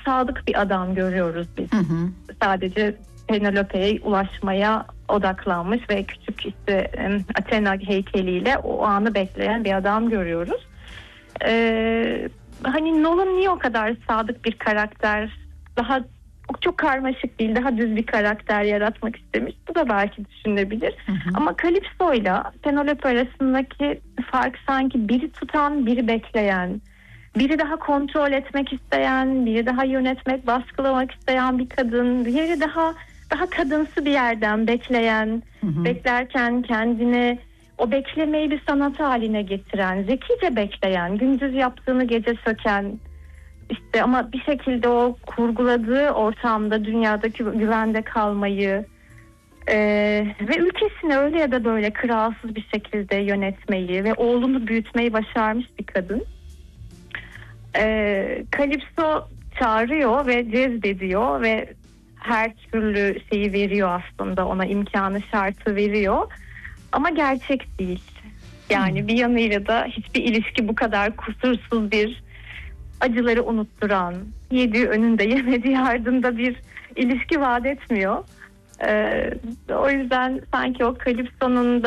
sadık bir adam görüyoruz biz. Hı hı. Sadece Penelope'ye ulaşmaya odaklanmış ve küçük işte Athena heykeliyle o anı bekleyen bir adam görüyoruz. Hani Nolan niye o kadar sadık bir karakter, daha çok karmaşık değil, daha düz bir karakter yaratmak istemiş? Bu da belki düşünülebilir. Hı hı. Ama Calypso'yla Penelope arasındaki fark sanki biri tutan, biri bekleyen, biri daha kontrol etmek isteyen, biri daha yönetmek, baskılamak isteyen bir kadın, diğeri daha kadınsı bir yerden bekleyen, Hı hı. beklerken kendini o beklemeyi bir sanat haline getiren, zekice bekleyen, gündüz yaptığını gece söken, işte ama bir şekilde o kurguladığı ortamda dünyadaki güvende kalmayı ve ülkesini öyle ya da böyle kralsız bir şekilde yönetmeyi ve oğlunu büyütmeyi başarmış bir kadın. Calypso çağırıyor ve cezbediyor ve her türlü şeyi veriyor, aslında ona imkanı, şartı veriyor ama gerçek değil. Yani bir yanıyla da hiçbir ilişki bu kadar kusursuz bir, acıları unutturan, yediği önünde yemediği ardında bir ilişki vaat etmiyor. O yüzden sanki o Calypso'nun